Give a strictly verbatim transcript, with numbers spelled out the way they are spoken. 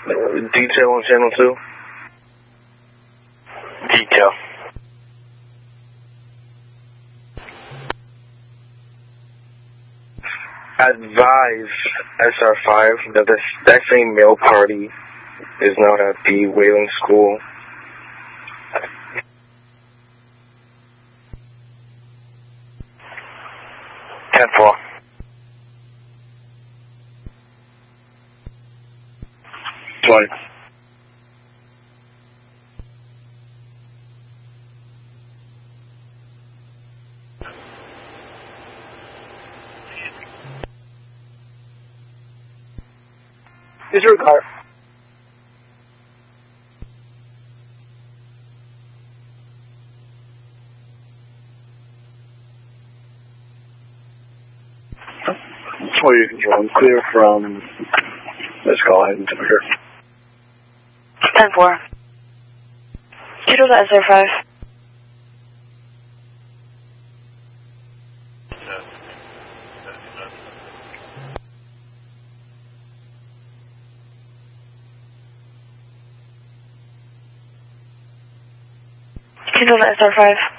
Detail on channel two. Detail. Advise S R five that the that same male party is not at the Whaling School. ten four. twenty. Disregard. twenty control, clear from, let's go ahead and here. ten four. Kiddo to S R five. Kiddo to S R five.